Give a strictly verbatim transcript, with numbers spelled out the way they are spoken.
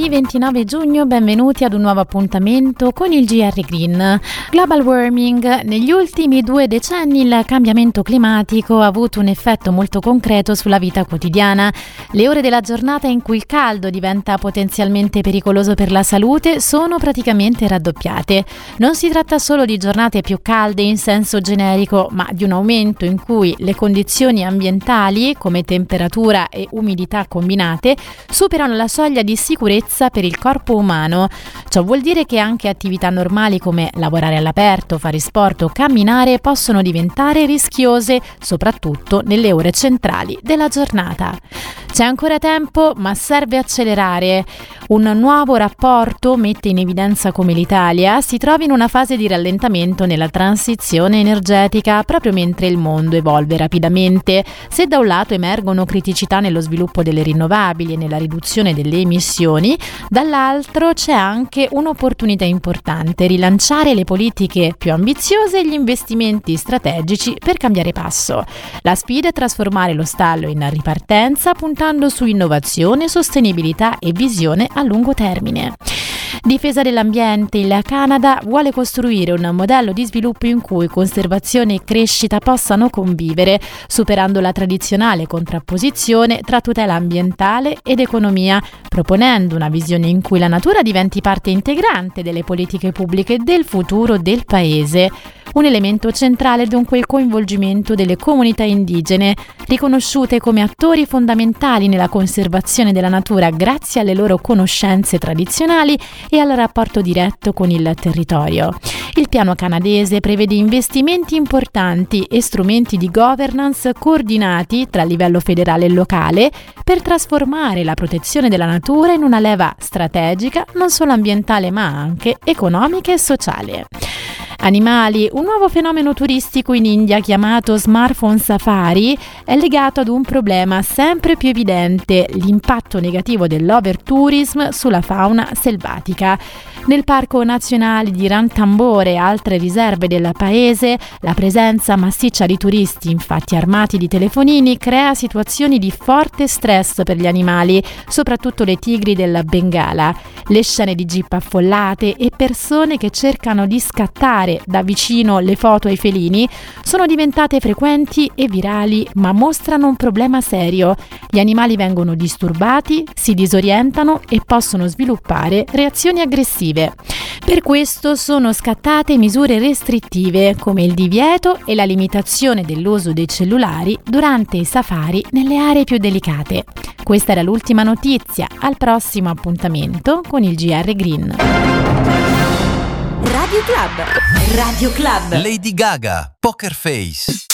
Venerdì ventinove giugno, benvenuti ad un nuovo appuntamento con il G R Green. Global warming. Negli ultimi due decenni il cambiamento climatico ha avuto un effetto molto concreto sulla vita quotidiana. Le ore della giornata in cui il caldo diventa potenzialmente pericoloso per la salute sono praticamente raddoppiate. Non si tratta solo di giornate più calde in senso generico, ma di un aumento in cui le condizioni ambientali, come temperatura e umidità combinate, superano la soglia di sicurezza per il corpo umano. Ciò vuol dire che anche attività normali come lavorare all'aperto, fare sport o camminare possono diventare rischiose, soprattutto nelle ore centrali della giornata. C'è ancora tempo, ma serve accelerare. Un nuovo rapporto mette in evidenza come l'Italia si trovi in una fase di rallentamento nella transizione energetica, proprio mentre il mondo evolve rapidamente. Se da un lato emergono criticità nello sviluppo delle rinnovabili e nella riduzione delle emissioni, dall'altro c'è anche un'opportunità importante: rilanciare le politiche più ambiziose e gli investimenti strategici per cambiare passo. La sfida è trasformare lo stallo in ripartenza, puntando su innovazione, sostenibilità e visione a lungo termine. Difesa dell'ambiente. Il Canada vuole costruire un modello di sviluppo in cui conservazione e crescita possano convivere, superando la tradizionale contrapposizione tra tutela ambientale ed economia, proponendo una visione in cui la natura diventi parte integrante delle politiche pubbliche del futuro del paese. Un elemento centrale è dunque il coinvolgimento delle comunità indigene, riconosciute come attori fondamentali nella conservazione della natura grazie alle loro conoscenze tradizionali e al rapporto diretto con il territorio. Il piano canadese prevede investimenti importanti e strumenti di governance coordinati tra livello federale e locale per trasformare la protezione della natura in una leva strategica non solo ambientale ma anche economica e sociale. Animali. Un nuovo fenomeno turistico in India chiamato smartphone safari è legato ad un problema sempre più evidente: l'impatto negativo dell'overtourism sulla fauna selvatica. Nel Parco Nazionale di Ranthambore e altre riserve del paese, la presenza massiccia di turisti, infatti armati di telefonini, crea situazioni di forte stress per gli animali, soprattutto le tigri del Bengala. Le scene di jeep affollate e persone che cercano di scattare da vicino le foto ai felini sono diventate frequenti e virali, ma mostrano un problema serio. Gli animali vengono disturbati, si disorientano e possono sviluppare reazioni aggressive. Per questo sono scattate misure restrittive come il divieto e la limitazione dell'uso dei cellulari durante i safari nelle aree più delicate. Questa era l'ultima notizia. Al prossimo appuntamento con il G R Green. Radio Club. Radio Club. Lady Gaga, Poker Face.